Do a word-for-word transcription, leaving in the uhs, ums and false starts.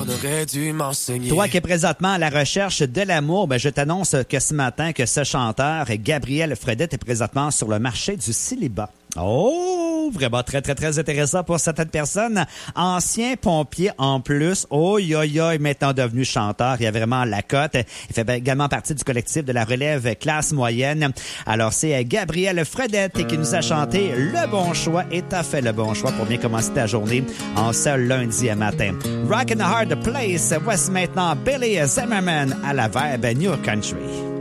On aurait dû m'enseigner. Toi qui es présentement à la recherche de l'amour, ben je t'annonce que ce matin que ce chanteur, Gabriel Fredette, est présentement sur le marché du célibat. Oh, vraiment très, très, très intéressant pour certaines personnes. Ancien pompier en plus. Oh, yo, yo, maintenant devenu chanteur. Il a vraiment la cote. Il fait également partie du collectif de la relève classe moyenne. Alors, c'est Gabriel Fredette qui nous a chanté Le Bon Choix et t'as fait le bon choix pour bien commencer ta journée en ce lundi matin. Rock in a Hard Place. Voici maintenant Billy Zimmerman à la verbe New Country.